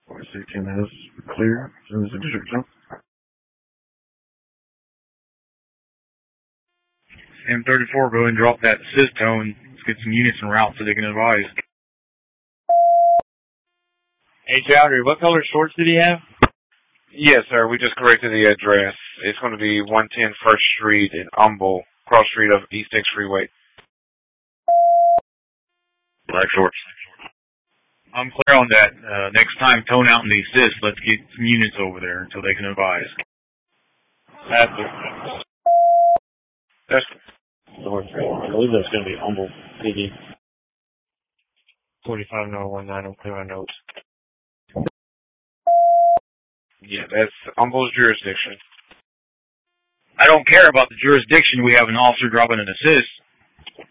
416 has clear. Send us a district jump. M34, go ahead and drop that assist tone. Let's get some units en route so they can advise. Hey, Chowdhury, what color shorts did he have? Yes, sir. We just corrected the address. It's going to be 110 First Street in Humble, cross street of East 6 Freeway. Black shorts. I'm clear on that. Next time, tone out in the assist. Let's get some units over there until they can advise. That's it. That's I believe that's going to be Humble PD. 45-019, I'm clear on notes. yeah, that's Humble's jurisdiction. I don't care about the jurisdiction. We have an officer dropping an assist.